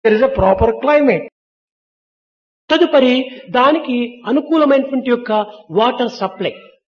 there is a proper climate. తదుపరి దానికి అనుకూలమైనటువంటి యొక్క వాటర్ సప్లై,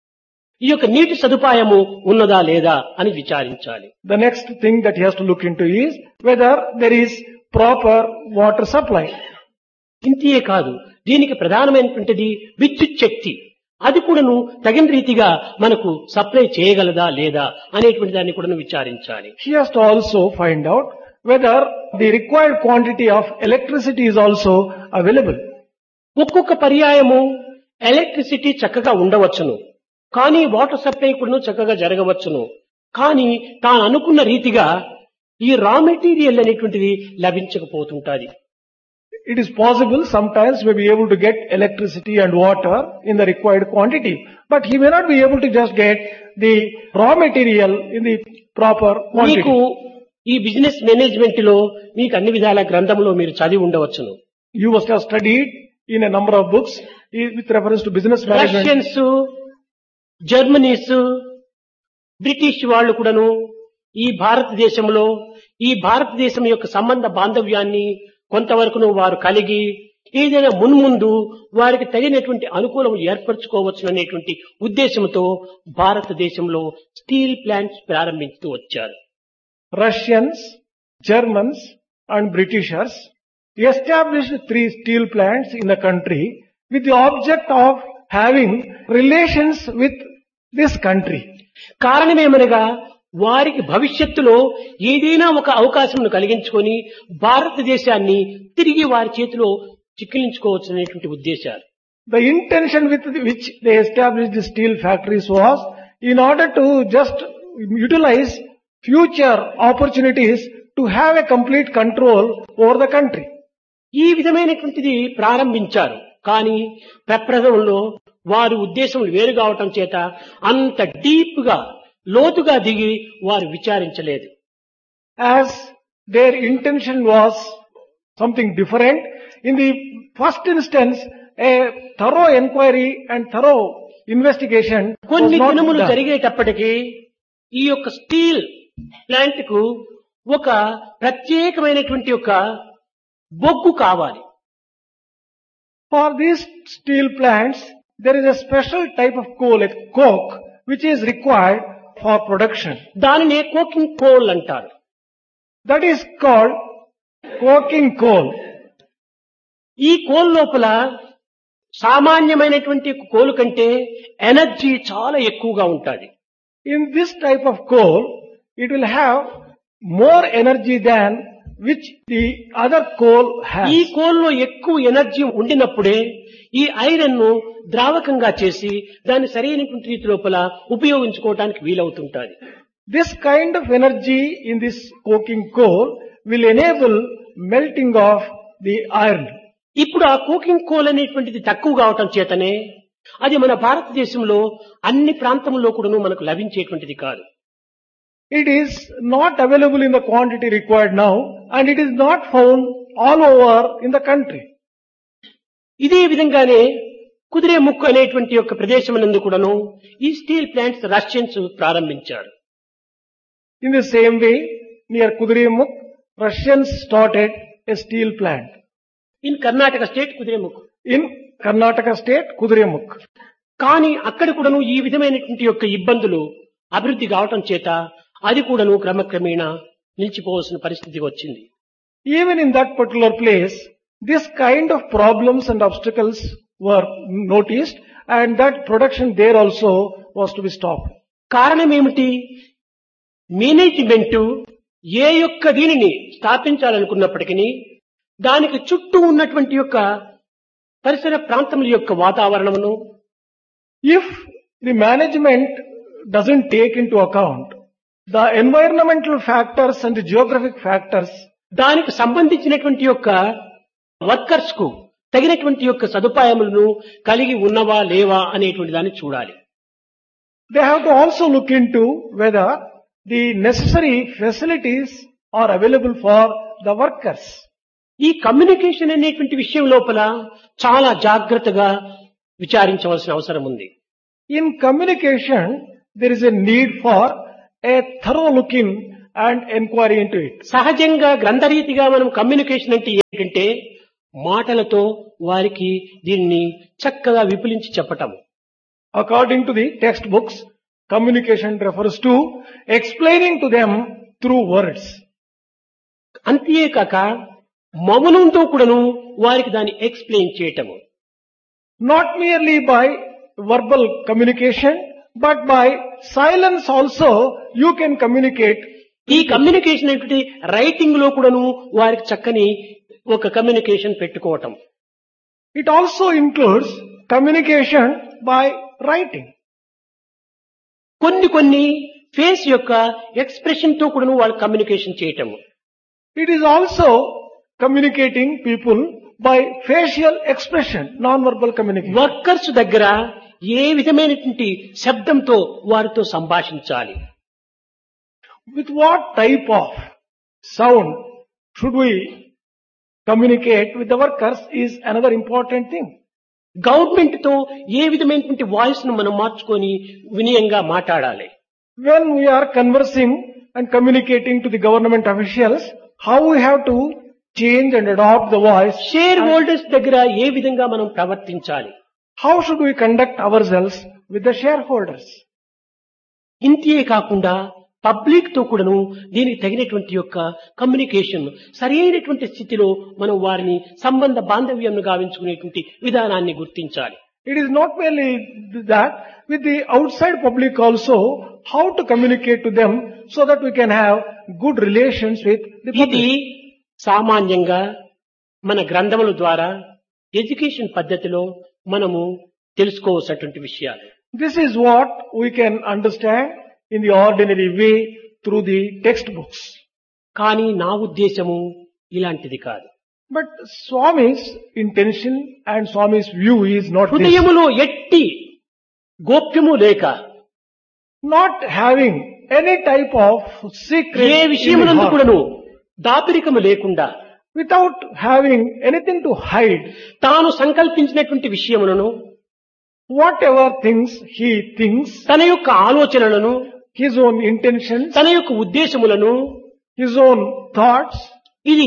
ఈ యొక్క నీటి సదుపాయము ఉన్నదా లేదా అని విచారించాలి. The next thing that he has to look into is whether there is proper water supply. ఇంతే కాదు, దీనికి ప్రధానమైనటువంటిది విద్యుత్ శక్తి. అది కూడాను తగిన రీతిగా మనకు సప్లై చేయగలదా లేదా అనేటువంటి దాన్ని కూడా విచారించాలి. He has to also find out whether the required quantity of electricity is also available. ఒక్కొక్క పర్యాయము ఎలక్ట్రిసిటీ చక్కగా ఉండవచ్చును, కానీ వాటర్ సప్లై కూడా చక్కగా జరగవచ్చును. కానీ తాను అనుకున్న రీతిగా ఈ రా మెటీరియల్ అనేటువంటిది లభించకపోతుంటాది. It is possible sometimes we may be able to get electricity and water in the required quantity, but he may not be able to just get the raw material in the proper మీకు quantity. ఈ business management లో మీకు అన్ని విధాల గ్రంథంలో మీరు చదివి ఉండవచ్చును. You must have studied in a number of books with reference to business management. Russians, Germany's, British వాళ్ళు కూడాను ఈ భారతదేశంలో ఈ భారతదేశం యొక్క సంబంధ బాంధవ్యాన్ని కొంతవరకును వారు కలిగి ఏదైనా మున్ముందు వారికి తగినటువంటి అనుకూలం ఏర్పరచుకోవచ్చు అనేటువంటి ఉద్దేశంతో భారతదేశంలో స్టీల్ ప్లాంట్స్ ప్రారంభించుతూ వచ్చారు. Russians, Germans and Britishers established 3 steel plants in the country with the object of having relations with this country. కారణమేమనగా వారికి భవిష్యత్తులో ఏదైనా ఒక అవకాశం కలిగించుకొని భారతదేశాన్ని తిరిగి వారి చేతిలో చిక్కిలించుకోవచ్చు అనేటువంటి ఉద్దేశాలు. The intention with which they established the steel factories was in order to just utilize future opportunities to have a complete control over the country. ఈ విధమైనటువంటిది ప్రారంభించారు. కానీ ప్రప్రథమంలో వారి ఉద్దేశం వేరు కావటం చేత అంత డీప్ గా లోతుగా దిగి వారు విచారించలేదు. As their intention was something different, in the first instance, a thorough inquiry and thorough investigation was కొన్ని not దినములు done. జరిగేటప్పటికీ ఈ యొక్క స్టీల్ ప్లాంట్ కు ఒక ప్రత్యేకమైనటువంటి ఒక బొగ్గు కావాలి. For these steel plants, there is a special type of coal, a coke, which is required for production. దానినే కోకింగ్ కోల్ అంటారు. That is called coking coal. ఈ కోల్ లోపల సామాన్యమైనటువంటి కోలు కంటే ఎనర్జీ చాలా ఎక్కువగా ఉంటుంది. In this type of coal, it will have more energy than which the other coal ఈ has. కోల్లో ఎక్కువ ఎనర్జీ ఉండినప్పుడే ఈ ఐరన్ ను ద్రావకంగా చేసి దాన్ని సరైనటువంటి రీతి లోపల ఉపయోగించుకోవడానికి వీలవుతుంటుంది. This kind of energy in this coking coal will enable melting of the iron. ఇప్పుడు ఆ కోకింగ్ కోల్ అనేటువంటిది తక్కువ కావటం చేతనే అది మన భారతదేశంలో అన్ని ప్రాంతంలో కూడా మనకు లభించేటువంటిది కాదు. It is not available in the quantity required now, and it is not found all over in the country. ఇదే విధంగానే కుదిరే ముక్కు అనేటువంటి యొక్క ప్రదేశం నందు కూడాను ఈ స్టీల్ ప్లాంట్స్ రష్యన్స్ ప్రారంభించారు. In the same way, near Kudremukh, Russians started a steel plant. In Karnataka state కుదిరేముక్కు. In Karnataka state, Kudremukh. కానీ అక్కడ కూడాను ఈ విధమైనటువంటి యొక్క ఇబ్బందులు అభివృద్ధి కావటం చేత అది కూడాను క్రమక్రమేణా నిలిచిపోవాల్సిన పరిస్థితి వచ్చింది. Even in that particular place, this kind of problems and obstacles were noticed, and that production there also was to be stopped. కారణం ఏమిటి? మేనేజ్మెంట్ ఏ యొక్క దీనిని స్థాపించాలనుకున్నప్పటికీ దానికి చుట్టూ ఉన్నటువంటి యొక్క పరిసర ప్రాంతముల యొక్క వాతావరణమును, If the management doesn't take into account the environmental factors and the geographic factors, దానికి సంబంధించినటువంటి యొక్క వర్కర్స్ కు తగినటువంటి యొక్క సదుపాయములను కలిగి ఉన్నవా లేవా అనేటువంటి దాన్ని చూడాలి. they have to also look into whether the necessary facilities are available for the workers. ఈ కమ్యూనికేషన్ అనేటువంటి విషయం లోపల చాలా జాగ్రత్తగా విచారించవలసిన అవసరం ఉంది. In communication, there is a need for a thorough looking and inquiry into it. సహజంగా గ్రంథరీతిగా మనం కమ్యూనికేషన్ అంటే ఏంటంటే మాటలతో వారికి దీన్ని చక్కగా విపులించి చెప్పటం. According to the textbooks, communication refers to explaining to them through words. అంతేకాక మౌనంతో కూడాను వారికి దాన్ని ఎక్స్ప్లెయిన్ చేయటము. Not merely by verbal communication, but by silence also you can communicate. ఈ కమ్యూనికేషన్ ఏంటంటే రైటింగ్ లో కూడాను వారికి చక్కని ఒక కమ్యూనికేషన్ పెట్టుకోవటం. It also includes communication by writing. కొన్ని ఫేస్ యొక్క ఎక్స్ప్రెషన్ తో కూడాను వాళ్ళు కమ్యూనికేషన్ చేయటము. It is also communicating people by facial expression, non-verbal communication. Workers దగ్గర ఏ విధమైనటువంటి శబ్దంతో వారితో సంభాషించాలి. With what type of sound should we communicate with the workers is another important thing. Government తో ఏ విధమైనటువంటి వాయిస్ ను మనం మార్చుకొని వినయంగా మాట్లాడాలి. When we are conversing and communicating to the government officials, how we have to change and adopt the voice. Share holders దగ్గర ఏ విధంగా మనం ప్రవర్తించాలి. How should we conduct ourselves with the shareholders? ఇంతే కాకుండా పబ్లిక్ తో కూడాను దీనికి తగినటువంటి యొక్క కమ్యూనికేషన్ సరైనటువంటి స్థితిలో మనం వారిని సంబంధ బాంధవ్యం గావించుకునేటువంటి విధానాన్ని గుర్తించాలి. It is not merely that, with the outside public also, how to communicate to them so that we can have good relations with the ఇది public. సామాన్యంగా మన గ్రంథముల ద్వారా ఎడ్యుకేషన్ పద్ధతిలో మనము తెలుసుకోవాల్సినటువంటి విషయాలు. This is what we can understand in the ordinary way through the textbooks. కానీ నా ఉద్దేశము ఇలాంటిది కాదు. But Swami's intention and Swami's view is not this. హృదయములో ఎట్టి గోప్యము లేక Not having any type of secret A in the విషయమునందు heart. కూడాను దాపరికము లేకుండా Without having anything to hide, తాను సంకల్పించినటువంటి విషయములను whatever things he thinks, తన యొక్క ఆలోచనలను his own intentions, తన యొక్క ఉద్దేశములను his own thoughts, ఇది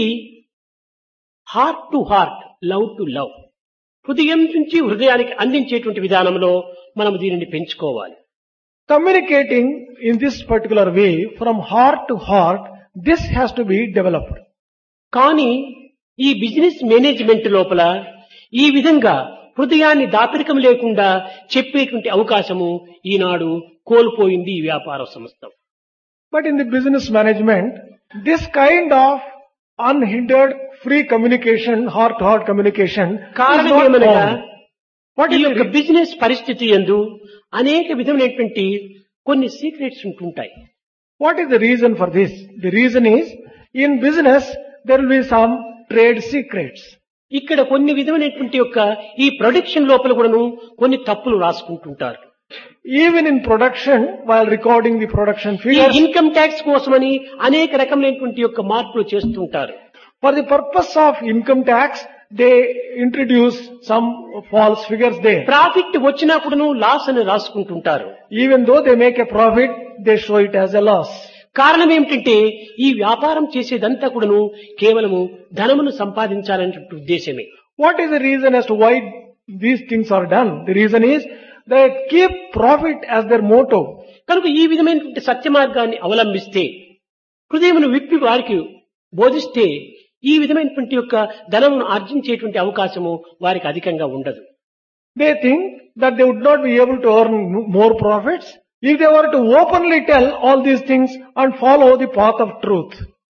heart to heart, love to love, హృదయం నుంచి హృదయానికి అందించేటువంటి విధానంలో మనం దీనిని పెంచుకోవాలి. communicating in this particular way from heart to heart, this has to be developed. కానీ ఈ బిజినెస్ మేనేజ్మెంట్ లోపల ఈ విధంగా హృదయాన్ని దాపరికం లేకుండా చెప్పేటువంటి అవకాశము ఈనాడు కోల్పోయింది ఈ వ్యాపార సంస్థ. But in the business management, this kind of unhindered free communication, heart to heart communication, is కారణం not ఏమనగా found. What ఈ is యొక్క the బిజినెస్ పరిస్థితి యందు అనేక విధమైనటువంటి కొన్ని సీక్రెట్స్ ఉంటుంటాయి. What is the reason for this? The reason is, in business, there will be some trade secrets. ఇక్కడ కొన్ని విధమైనటువంటి యొక్క ఈ ప్రొడక్షన్ లోపల కూడాను కొన్ని తప్పులు రాసుకుంటుంటారు. Even in production, while recording the production ఈ figures, ఇన్కమ్ ట్యాక్స్ కోసమని అనేక రకమైనటువంటి యొక్క మార్పులు చేస్తుంటారు. for the purpose of income tax, they introduce some false figures there. Profit వచ్చినా కూడాను లాస్ అని రాసుకుంటుంటారు. Even though they make a profit, they show it as a loss. కారణం ఏమిటంటే ఈ వ్యాపారం చేసేదంతా కూడాను కేవలము ధనమును సంపాదించాలనే ఉద్దేశమే. What is the reason as to why these things are done? The reason is they keep profit as their motto. కనుక ఈ విధమైనటువంటి సత్య మార్గాన్ని అవలంబిస్తే, హృదయమును విప్పి వారికి బోధిస్తే ఈ విధమైనటువంటి యొక్క ధనమును ఆర్జించేటువంటి అవకాశము వారికి అధికంగా ఉండదు. They think that they would not be able to earn more profits if they were to openly tell all these things and follow the path of truth.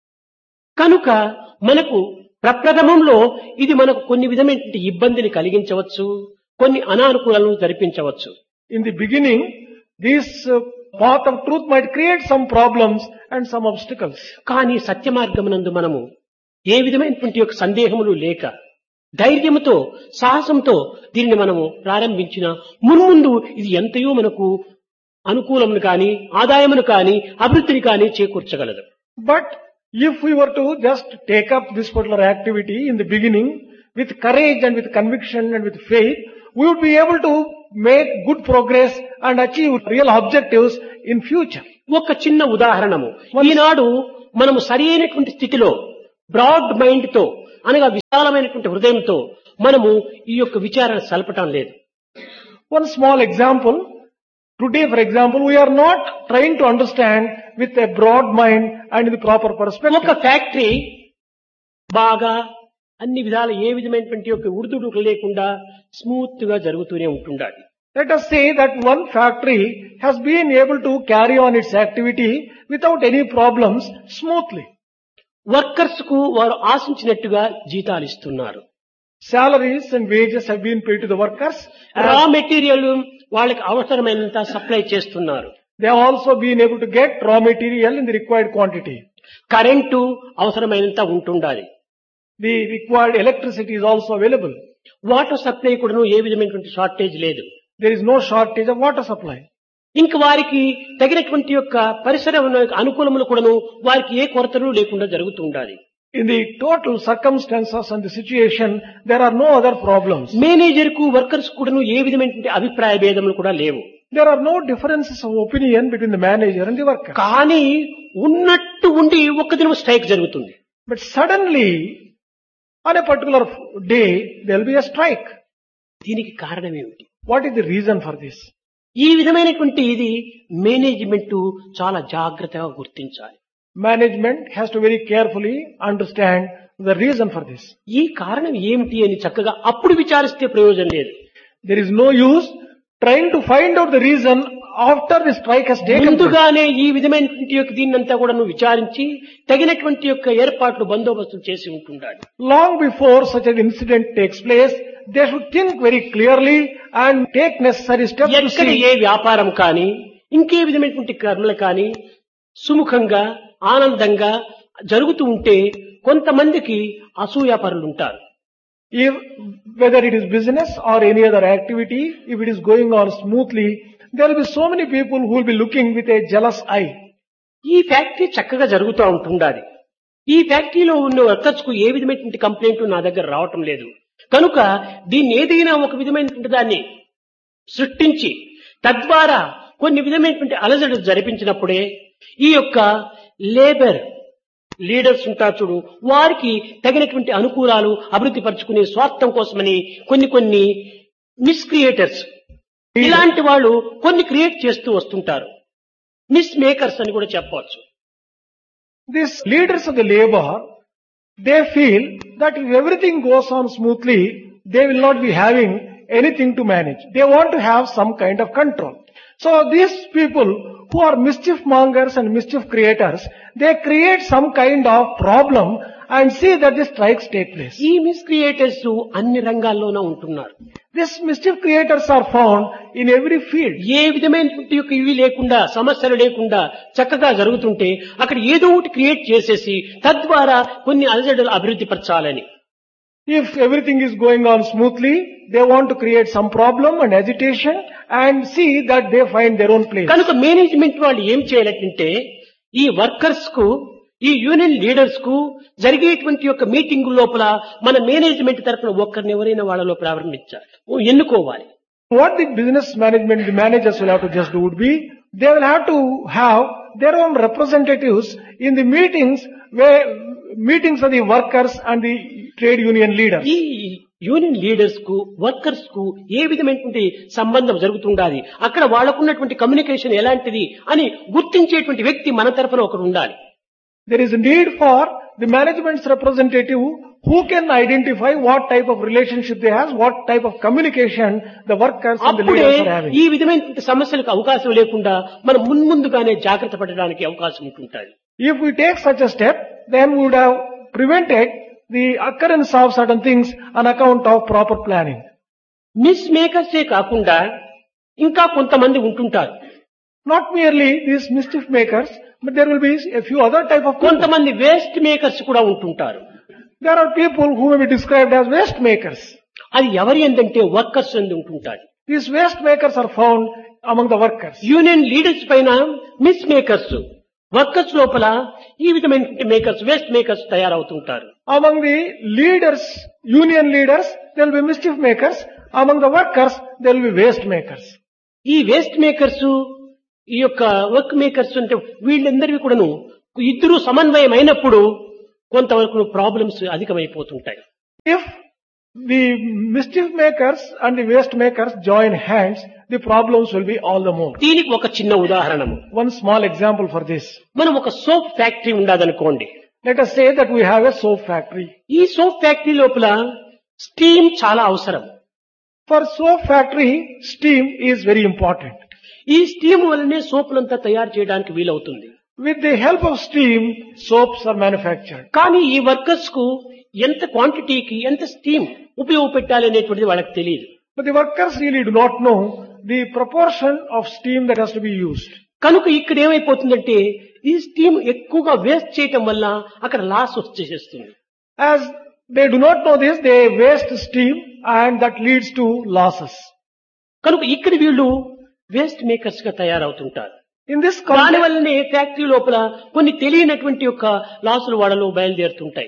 కనుక మనకు ప్రప్రథమంలో ఇది మనకు కొన్ని విధమైనటువంటి ఇబ్బందిని కలిగించవచ్చు, కొన్ని అనానుకూలాలను జరిపించవచ్చు. In the beginning, this path of truth might create some problems and some obstacles. కానీ సత్య మార్గమునందు మనము ఏ విధమైనటువంటి యొక్క సందేహములు లేక ధైర్యముతో సాహసంతో దీనిని మనము ప్రారంభించిన మున్ముందు ఇది ఎంతయో మనకు అనుకూలమును కానీ ఆదాయమును కానీ అభివృద్ధిని కానీ చేకూర్చగలదు. But if we were to just take up this particular activity in the beginning with courage and with conviction and with faith, we would be able to make good progress and achieve real objectives in future. ఒక చిన్న ఉదాహరణము, ఈనాడు మనము సరి అయినటువంటి స్థితిలో broad mind తో అనగా విశాలమైనటువంటి హృదయంతో మనము ఈ యొక్క విచారణ సల్పటం లేదు. One small example. Today, for example, we are not trying to understand with a broad mind and in the proper ఒక perspective. ఫ్యాక్టరీ బాగా అన్ని విధాల ఏ విధమైనటువంటి యొక్క ఉడుదుడుకు లేకుండా స్మూత్ గా జరుగుతూనే ఉంటుండాలి. Let us say that one factory has been able to carry on its activity without any problems smoothly. Workers కు వారు ఆశించినట్టుగా జీతాలు ఇస్తున్నారు. Salaries and wages have been paid to the workers. Raw material వాళ్ళకి అవసరమైనంత supply చేస్తున్నారు. They have also been able to get raw material in the required quantity. Current అవసరమైనంత ఉంటుండాలి. The required electricity is also available. Water supply కూడాను ఏ విధమైనటువంటి shortage లేదు. There is no shortage of water supply. ఇంక వారికి తగినటువంటి యొక్క పరిసర అనుకూలములు కూడాను వారికి ఏ కొరతలు లేకుండా జరుగుతూ ఉండాలి. In the total circumstances and the situation, there are no other problems. Manager కు వర్కర్స్ కూడాను ఏ విధమైనటువంటి అభిప్రాయ భేదములు కూడా లేవు. There are no differences of opinion between the manager and the worker. కానీ ఉన్నట్టు ఉండి ఒక్క దినం స్ట్రైక్ జరుగుతుంది. But suddenly, on a particular day, there will be a strike. దీనికి కారణం ఏమిటి? What is the reason for this? ఈ విధమైనటువంటి ఇది మేనేజ్మెంట్ చాలా జాగ్రత్తగా గుర్తించాలి. Management has to very carefully understand the reason for this. ఈ కారణం ఏమిటి అని చక్కగా అప్పుడు విచారిస్తే ప్రయోజనం లేదు. There is no use trying to find out the reason after the strike has taken place. ముందుగానే ఈ విధమైనటువంటి యొక్క దీన్నంతా కూడా నువ్వు విచారించి తగినటువంటి యొక్క ఏర్పాట్లు బందోబస్తులు చేసి ఉంటుండాలి. Long before such an incident takes place, they should think very clearly and take necessary steps to ఎక్కడ see. ఏ వ్యాపారం కానీ ఇంకే విధమైనటువంటి కర్మలు కానీ సుముఖంగా ఆనందంగా జరుగుతూ ఉంటే కొంతమందికి అసూయాపరులు ఉంటారు. If whether it is business or any other activity, if it is going on smoothly, there will be so many people who will be looking with a jealous eye. ఈ ఫ్యాక్టరీ చక్కగా జరుగుతూ ఉంటుండాలి. ఈ ఫ్యాక్టరీలో ఉన్న వర్కర్స్ కు ఏ విధమైనటువంటి complaint నా దగ్గర రావటం లేదు కనుక దీన్ని ఏదైనా ఒక విధమైనటువంటి దాన్ని సృష్టించి తద్వారా కొన్ని విధమైనటువంటి అలజడులు జరిపించినప్పుడే ఈ యొక్క లేబర్ లీడర్స్ ఉంటారు చూడు వారికి తగినటువంటి అనుకూలాలు అభివృద్ధి పరుచుకునే స్వార్థం కోసమని కొన్ని మిస్క్రియేటర్స్ ఇలాంటి వాళ్ళు కొన్ని క్రియేట్ చేస్తూ వస్తుంటారు. మిస్ మేకర్స్ అని కూడా చెప్పవచ్చు. These leaders of the labor, they feel that if everything goes on smoothly, they will not be having anything to manage. They want to have some kind of control. So these people who are mischief mongers and mischief creators, they create some kind of problem and see that the strikes take place. ఈ మిస్క్రియేటర్స్ అన్ని రంగాల్లోనూ ఉంటున్నారు. These mischief creators are found in every field. ఏ విధమైనటువంటి యొక్క ఇవి లేకుండా సమస్యలు లేకుండా చక్కగా జరుగుతుంటే అక్కడ ఏదో ఒకటి క్రియేట్ చేసేసి తద్వారా కొన్ని అలజడులు అభివృద్ధి పరచాలని. If everything is going on smoothly, they want to create some problem and agitation and see that they find their own place. కనుక మేనేజ్మెంట్ వాళ్ళు ఏం చేయాలంటే ఈ వర్కర్స్ కు ఈ యూనియన్ లీడర్స్ కు జరిగేటువంటి యొక్క మీటింగ్ లోపల మన మేనేజ్మెంట్ తరఫున ఒక్కరిని ఎవరైనా వాళ్ళలో ప్రారంభించాలి, ఎన్నుకోవాలి. What the business management, the managers will have to just do would be, they will have to have their own representatives in the meetings of the workers and the trade union leaders. ఈ union leaders కు workers కు ఏ విధమైనటువంటి సంబంధం జరుగుతుండాలి, అక్కడ వాళ్ళకున్నటువంటి communication ఎలాంటిది అని గుర్తించేటువంటి వ్యక్తి మన తరఫున ఒకరు ఉండాలి. There is a need for the management's representative who can identify what type of relationship they have, what type of communication the workers and the అప్పుడే leaders are having. ఈ విధమైనటువంటి సమస్యలకు అవకాశం లేకుండా మనం ముందుగానే జాగ్రత్త పడడానికి అవకాశం ఉంటుంటుంది. If we take such a step, then we would have prevented the occurrence of certain things on account of proper planning. Miss మేకర్సే కాకుండా ఇంకా కొంతమంది ఉంటుంటారు. Not merely these mischief makers, but there will be a few other type of people. కొంతమంది waste makers కూడా ఉంటుంటారు. There are people who may be described as waste makers. అది ఎవరి ఎందంటే వర్కర్స్ ఎందు ఉంటుంటారు. These waste makers are found among the workers. Union leaders పైన miss makers, workers లోపల ఈ విధమైన makers waste makers తయారవుతుంటారు. Among the leaders, union leaders, there will be mischief makers. Among the workers, there will be waste makers. ఈ waste makers ఈ యొక్క work makers అంటే వీళ్ళందరివి కూడాను ఇద్దరు సమన్వయం అయినప్పుడు కొంతవరకు problems అధికమైపోతుంటాయి. If the mischief makers and the waste makers join hands, the problems will be all the more. దీనికి ఒక చిన్న ఉదాహరణము. One small example for this. మనం ఒక soap factory ఉండదనుకోండి. Let us say that we have a soap factory. ఈ soap factory లోపల steam చాలా అవసరం. For soap factory, steam is very important. ఈ స్టీమ్ వల్లనే సోపులంతా తయారు చేయడానికి వీలవుతుంది. With the help of steam, soaps are manufactured. కానీ ఈ వర్కర్స్ కు ఎంత క్వాంటిటీకి ఎంత స్టీమ్ ఉపయోగపెట్టాలి అనేటువంటిది వాళ్ళకి తెలియదు. But the workers really do not know the proportion of steam that has to be used. కనుక ఇక్కడ ఏమైపోతుందంటే ఈ స్టీమ్ ఎక్కువగా వేస్ట్ చేయటం వల్ల అక్కడ loss వచ్చేసేస్తుంది. As they do not know this, they waste steam and that leads to losses. కనుక ఇక్కడ వీళ్ళు వేస్ట్ మేకర్స్ గా తయారవుతుంటారు. In this దాని context, వల్లనే ఫ్యాక్టరీ లోపల కొన్ని తెలియనటువంటి యొక్క లాసులు వాళ్ళలో బయలుదేరుతుంటాయి.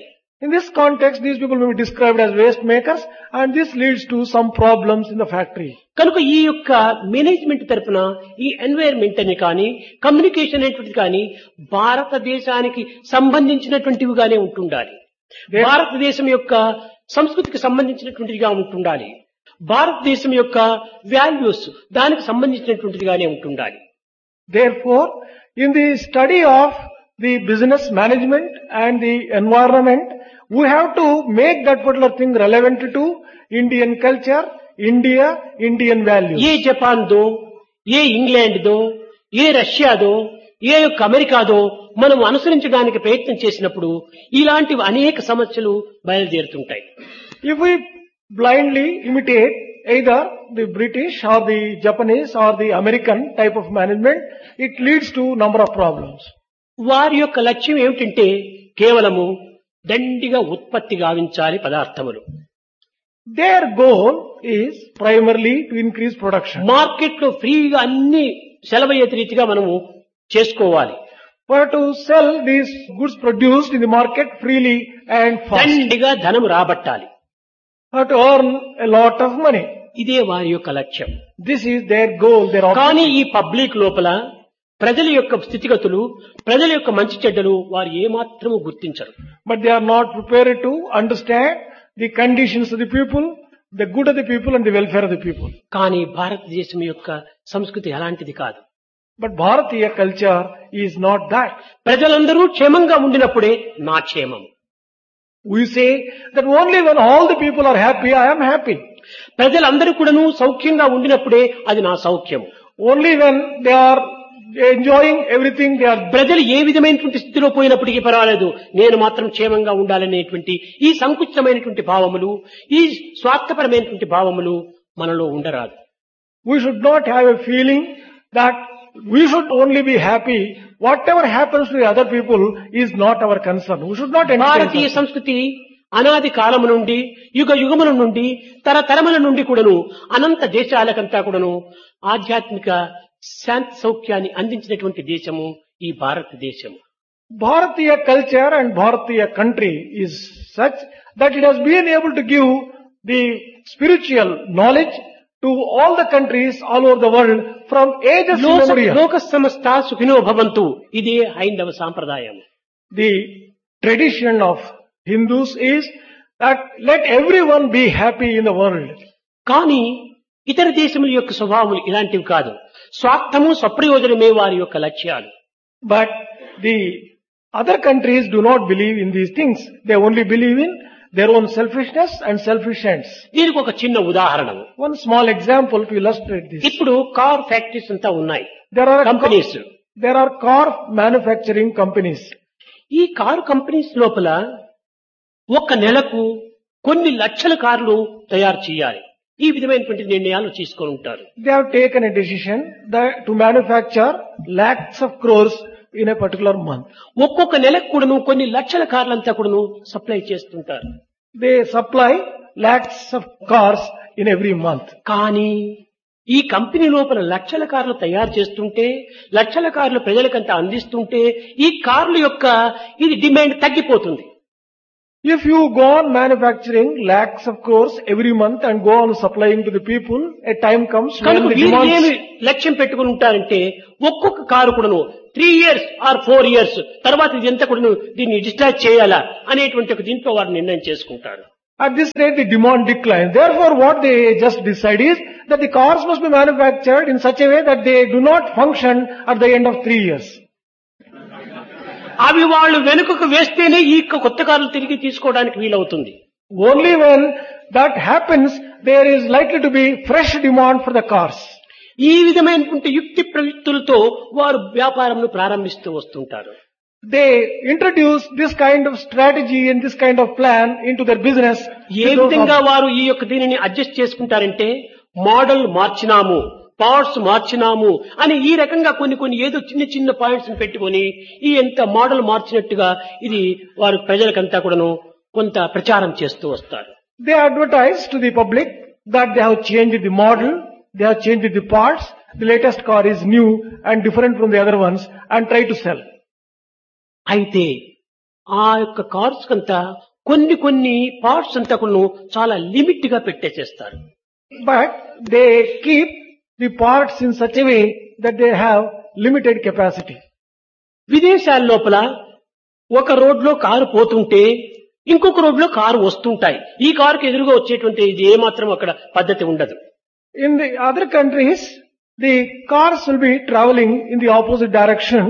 these people will be described as waste makers and this leads to some problems in the factory. కనుక ఈ యొక్క మేనేజ్మెంట్ తరపున ఈ ఎన్వైరన్మెంట్ అని కానీ కమ్యూనికేషన్ అనేటువంటిది కానీ భారతదేశానికి సంబంధించినటువంటివిగానే ఉంటుండాలి. భారతదేశం యొక్క సంస్కృతికి సంబంధించినటువంటిదిగా ఉంటుండాలి. భారతదేశం యొక్క వాల్యూస్ దానికి సంబంధించినటువంటిదిగానే ఉంటుండాలి. Therefore, in the study of the business management and the environment, we have to make that particular thing relevant to Indian culture, India, Indian values. A Japan though, A England దో, ఏ రష్యాదో, ఏ యొక్క అమెరికాదో మనం అనుసరించడానికి ప్రయత్నం చేసినప్పుడు ఇలాంటివి అనేక సమస్యలు బయలుదేరుతుంటాయి. If we blindly imitate either the British or the Japanese or the American type of management, it leads to number of problems. వారి యొక్క లక్ష్యం ఏమిటంటే కేవలము దండిగా ఉత్పత్తి గావించాలి పదార్థములు. Their goal is primarily to increase production. Market లో ఫ్రీగా అన్ని సెలవయ్యేటి రీతిగా మనము చేసుకోవాలి. For to sell these goods produced in the market freely and fast. దండిగా ధనం రాబట్టాలి. For to earn a lot of money. ఇదే వారి యొక్క లక్ష్యం. This is their goal, their కానీ objective. ఈ పబ్లిక్ లోపల ప్రజల యొక్క స్థితిగతులు, ప్రజల యొక్క మంచి చెడ్డలు వారు ఏమాత్రము గుర్తించరు. But they are not prepared to understand the conditions of the people, the good of the people and the welfare of the people. కానీ భారతదేశం యొక్క సంస్కృతి అలాంటిది కాదు. But Bharatiya culture is not that. ప్రజలందరూ క్షేమంగా ఉండినప్పుడే నా క్షేమం. We say that only when all the people are happy, I am happy. ప్రజలందరూ కూడాను సౌఖ్యంగా ఉండినప్పుడే అది నా సౌఖ్యం. Only when they are enjoying everything, they are. ప్రజలు ఏ విధమైనటువంటి స్థితిలో పోయినప్పటికీ పర్వాలేదు, నేను మాత్రం క్షేమంగా ఉండాలనేటువంటి ఈ సంకుచితమైనటువంటి భావములు, ఈ స్వార్థపరమైనటువంటి భావములు మనలో ఉండరాదు. We should not have a feeling that we should only be happy. Whatever happens to the other people is not our concern. We should not entertain Bharatiya such. సంస్కృతి అనాది కాలము నుండి యుగ యుగముల నుండి తరతరముల నుండి కూడాను అనంత దేశాలకంతా కూడాను ఆధ్యాత్మిక శాంతి సౌఖ్యాన్ని అందించినటువంటి దేశము ఈ భారతదేశము. Bharatiya culture and Bharatiya country is such that it has been able to give the spiritual knowledge to all the countries all over the world from ages immemorial. లోక సమస్త సుఖినో భవంతు, ఇదే హైందవ సాంప్రదాయం. The tradition of Hindus is that let everyone be happy in the world. కానీ ఇతర దేశముల యొక్క స్వభావం ఇలాంటివి కాదు. స్వార్థము స్వప్రయోజనమే వారి యొక్క లక్ష్యాలు. But the other countries do not believe in these things. They only believe in their own selfishness and selfish ends. దీనికి ఒక చిన్న ఉదాహరణ. One small example to illustrate this. ఇప్పుడు కార్ ఫ్యాక్టరీస్ అంతా ఉన్నాయి, There are companies. There are car manufacturing companies. ఈ car companies లోపల ఒక్క నెలకు కొన్ని లక్షల కార్లు తయారు చేయాలి. ఈ విధమైనటువంటి నిర్ణయాలు తీసుకొని ఉంటారు. They have taken a decision that to manufacture lakhs of crores in a particular month. ఒక్కొక్క నెలకు కూడాను కొన్ని లక్షల కార్లంతా కూడాను సప్లై చేస్తుంటారు. They supply lakhs of cars in every month. కానీ ఈ కంపెనీ లోపల లక్షల కార్లు తయారు చేస్తుంటే, లక్షల కార్లు ప్రజలకంతా అందిస్తుంటే ఈ కార్ల యొక్క ఇది డిమాండ్ తగ్గిపోతుంది. If you go on manufacturing lakhs of crores every month and go on supplying to the people, a time comes when కనుక the వీరు ఏమి demand... లక్ష్యం పెట్టుకుని ఉంటారంటే ఒక్కొక్క కారు కూడాను 3 years ఆర్ 4 years తర్వాత ఇది ఎంత కూడాను దీన్ని డిశ్చార్జ్ చేయాలా అనేటువంటి ఒక దీంట్లో వారు నిర్ణయం చేసుకుంటారు. At this rate, the demand declines. Therefore, what they just decide is that the cars must be manufactured in such a way that they do not function at the end of 3 years. అవి వాళ్ళు వెనుకకు వేస్తేనే ఈ కొత్త కార్లు తిరిగి తీసుకోవడానికి వీలవుతుంది. Only when that happens, there is likely to be fresh demand for the cars. ఈ విధమైనటువంటి యుక్తి ప్రయుక్తులతో వారు వ్యాపారంను ప్రారంభిస్తూ వస్తుంటారు. They introduce this kind of strategy and this kind of plan into their business. ఏ విధంగా వారు ఈ యొక్క దీనిని అడ్జస్ట్ చేసుకుంటారంటే మోడల్ మార్చినాము, పార్ట్స్ మార్చినాము అని ఈ రకంగా కొన్ని ఏదో చిన్న చిన్న పాయింట్స్ పెట్టుకొని ఈ ఎంత మోడల్ మార్చినట్టుగా ఇది వారు ప్రజలకంతా కూడాను కొంత ప్రచారం చేస్తూ వస్తారు. They advertise to the public that they have changed the model, they have changed the parts, the latest car is new and different from the other ones and try to sell. అయితే ఆ యొక్క cars కంతా కొన్ని parts అంతా కూడా చాలా limit గా పెట్టేసేస్తారు. But they keep the parts in such a way that they have limited capacity. విదేశాల లోపల ఒక రోడ్లో కారు పోతుంటే ఇంకొక రోడ్లో కారు వస్తుంటాయి. ఈ కారుకు ఎదురుగా వచ్చేటువంటి ఇది ఏమాత్రం అక్కడ పద్ధతి ఉండదు. In the other countries, the cars will be traveling in the opposite direction.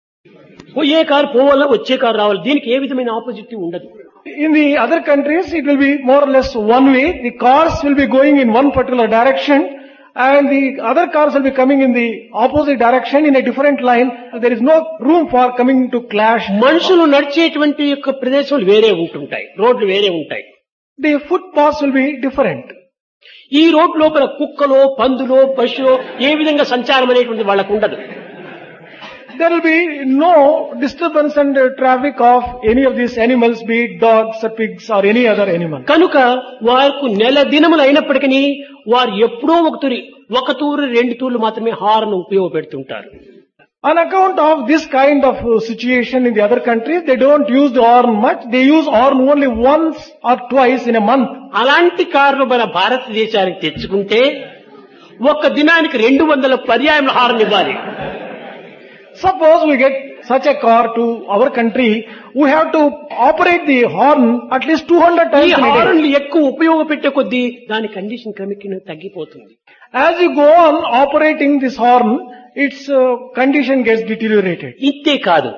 A car పోవాలా వచ్చే కారు రావాలి, దీనికి ఏ విధమైన ఆపోజిట్ ఉండదు. In the other countries, it will be more or less one way. The cars will be going in one particular direction and the other cars will be coming in the opposite direction in a different line. There is no room for coming to clash. మనుషులు నడిచేటువంటి యొక్క ప్రదేశాలు వేరే ఉంటుంటాయి, రోడ్లు వేరే ఉంటాయి. The footpaths will be different. ఈ రోడ్ లోపల కుక్కలో, పందులో, పశువులో ఏ విధంగా సంచారం అనేటువంటి వాళ్ళకు ఉండదు. There will be no disturbance and traffic of any of these animals, be it dogs or pigs or any other animal. కనుక వారికి నెల దినములు అయినప్పటికీ వారు ఎప్పుడో ఒక తూరు 2 తూర్లు మాత్రమే horn ఉపయోగపెడుతుంటారు. On account of this kind of situation in the other countries, they don't use the horn much. They use horn only once or twice in a month. అలాంటి కార్లు మన భారతదేశానికి తెచ్చుకుంటే ఒక్క దినానికి 200 పర్యాయం హార్న్ ఇవ్వాలి. Suppose we get such a car to our country, we have to operate the horn at least 200 ఈ times in a day. హార్న్లు ఎక్కువ ఉపయోగపెట్టే కొద్దీ దాని కండిషన్ క్రమేణా తగ్గిపోతుంది. As you go on operating this horn, its condition gets deteriorated. ఇంతే కాదు,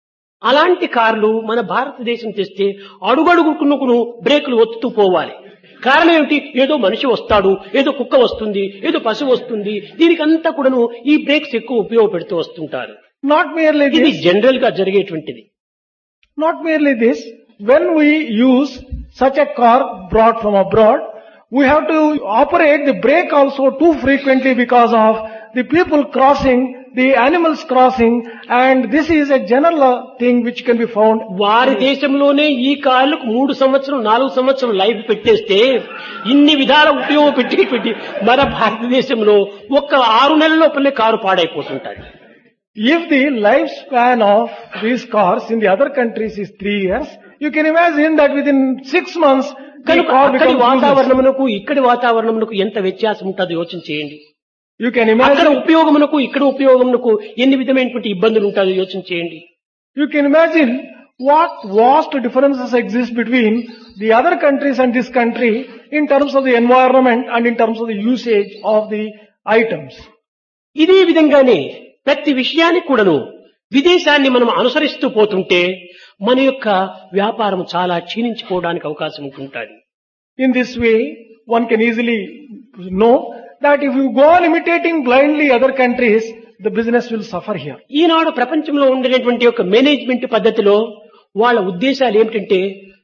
అలాంటి కార్లు మన భారతదేశం తెస్తే అడుగడుగుకును బ్రేకులు ఒత్తుతూ పోవాలి. కారణం ఏమిటి? ఏదో మనిషి వస్తాడు, ఏదో కుక్క వస్తుంది, ఏదో పశువు వస్తుంది, దీనికంతా కూడాను ఈ బ్రేక్స్ ఎక్కువ ఉపయోగపెడుతూ వస్తుంటారు. Not merely ఇది this, జనరల్ గా జరిగేటువంటిది. not merely this, when we use such a car brought from abroad, we have to operate the brake also too frequently because of the people crossing, the animals crossing, and this is a general thing which can be found. వారి దేశంలోనే ఈ కార్లకు 3 సంవత్సరం 4 సంవత్సరం life పెట్టేస్తే ఇన్ని విధాల ఉపయోగపెట్టి మన భారతదేశంలో ఒక్క 6 నెలల లోపలే car పాడైపోతుంటాయి. If the lifespan of these cars in the other countries is 3 years, you can imagine that within 6 months, the కనుక car అక్కడి becomes useless. వాతావరణమునకు ఇక్కడి వాతావరణమునకు ఎంత వ్యత్యాసం ఉంటుందో యోచన చేయండి. You can అక్కడ imagine, ఉపయోగమునకు ఇక్కడ ఉపయోగమునకు ఎన్ని విధమైనటువంటి ఇబ్బందులు ఉంటాయో యోచన చేయండి. you can imagine what vast differences exist between the other countries and this country in terms of the environment and in terms of the usage of the items. ఇదే విధంగానే ప్రతి విషయానికి కూడాను విదేశాన్ని మనం అనుసరిస్తూ పోతుంటే మన యొక్క వ్యాపారం చాలా క్షీణించిపోవడానికి అవకాశం ఉంటుంటుంది. In this way, one can easily know that if you go on imitating blindly other countries, the business will suffer here. ఈనాడు ప్రపంచంలో ఉండేటువంటి యొక్క మేనేజ్మెంట్ పద్ధతిలో వాళ్ళ ఉద్దేశాలు ఏమిటంటే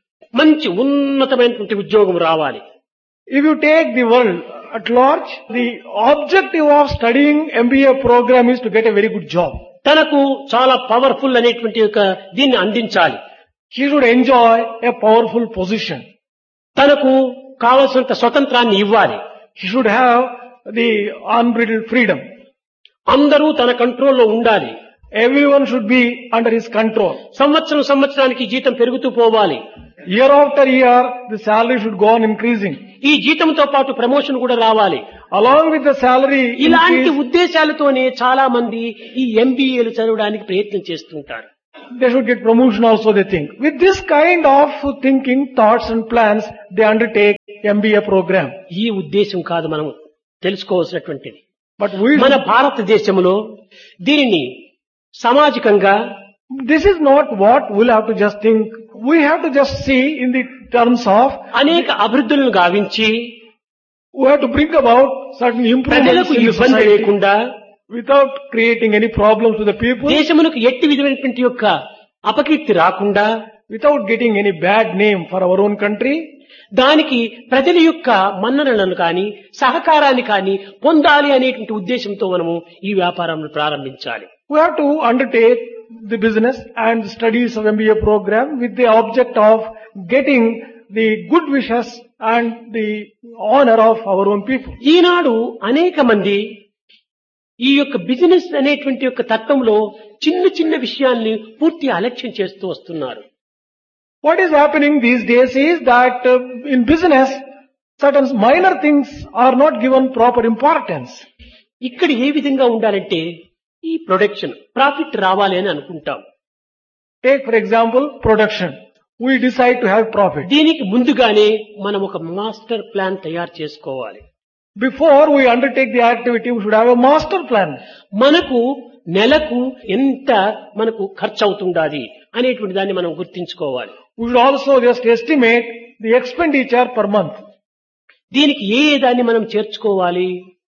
మంచి ఉన్నతమైనటువంటి ఉద్యోగం రావాలి. If you take the world at large, the objective of studying MBA program is to get a very good job. తనకు చాలా పవర్ఫుల్ అనేటువంటి యొక్క దీన్ని అందించాలి. He should enjoy a powerful position. తనకు కావలసినంత స్వతంత్రాన్ని ఇవ్వాలి. He should have the unbridled freedom. అందరూ తన కంట్రోల్లో ఉండాలి. Everyone should be under his control. సంవత్సరానికి జీతం పెరుగుతూ పోవాలి. Year after year, the salary should go on increasing. ఈ జీతంతో పాటు ప్రమోషన్ కూడా రావాలి. Along with the salary ఇలాంటి increase, ఉద్దేశాలతోనే చాలా మంది ఈ ఎంబీఏలు చదవడానికి ప్రయత్నం చేస్తుంటారు. they should get promotion also, they think. With this kind of thinking, thoughts and plans, they undertake MBA program. ఈ ఉద్దేశం కాదు మనం తెలుసుకోవాల్సినటువంటిది. But we మన భారతదేశంలో దీనిని సామాజికంగా this is not what we'll have to just think. We have to just see in the terms of, అనేక అభివృద్ధులను గావించి we have to bring about certain improvements ప్రజలకు in the ఇబ్బంది society లేకుండా without creating any problems to the people, దేశమునకు ఎట్టి విధమైనటువంటి యొక్క అపకీర్తి రాకుండా without getting any bad name for our own country. దానికి ప్రజల యొక్క మన్ననలను కానీ సహకారాన్ని కానీ పొందాలి అనేటువంటి ఉద్దేశంతో మనము ఈ వ్యాపారాన్ని ప్రారంభించాలి. We have to undertake the business and the studies of MBA program with the object of getting the good wishes and the honor of our own people. ఈనాడు అనేక మంది ఈ యొక్క బిజినెస్ అనేటువంటి యొక్క తత్వంలో చిన్న చిన్న విషయాల్ని పూర్తి అలక్ష్యం చేస్తూ వస్తున్నారు. What is happening these days is that in business, certain minor things are not given proper importance. ఇక్కడ ఏ విధంగా ఉండాలంటే ఈ ప్రొడక్షన్ ప్రాఫిట్ రావాలి అని అనుకుంటాం. Take for example, production. We decide to have profit. దీనికి ముందుగానే మనం ఒక మాస్టర్ ప్లాన్ తయారు చేసుకోవాలి. Before we undertake the activity, we should have a master plan. మనకు నెలకు ఎంత మనకు ఖర్చు అవుతుండాలి అనేటువంటి దాన్ని మనం గుర్తించుకోవాలి. We should also just estimate the expenditure per month. దీనికి ఏ దాన్ని మనం చేర్చుకోవాలి?